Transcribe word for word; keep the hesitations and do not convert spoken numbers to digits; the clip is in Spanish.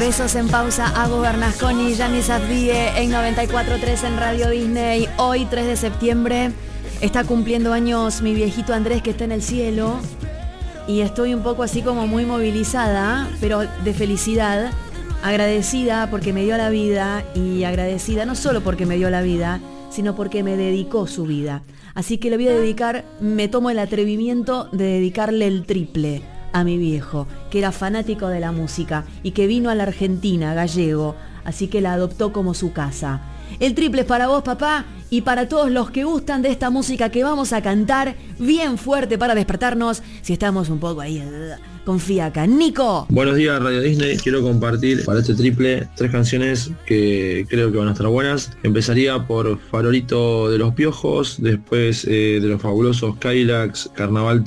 Besos en pausa, Agus Bernasconi, Yanis Advie en noventa y cuatro punto tres en Radio Disney. Hoy, tres de septiembre, está cumpliendo años mi viejito Andrés, que está en el cielo. Y estoy un poco así como muy movilizada, pero de felicidad, agradecida porque me dio la vida, y agradecida no solo porque me dio la vida, sino porque me dedicó su vida. Así que le voy a dedicar, me tomo el atrevimiento de dedicarle el triple a mi viejo, que era fanático de la música y que vino a la Argentina, gallego, así que la adoptó como su casa. El triple es para vos, papá, y para todos los que gustan de esta música que vamos a cantar bien fuerte para despertarnos si estamos un poco ahí con fiaca. Nico. Buenos días, Radio Disney. Quiero compartir para este triple tres canciones que creo que van a estar buenas. Empezaría por Farolito de los Piojos, después eh, de los fabulosos Cadillacs, Carnaval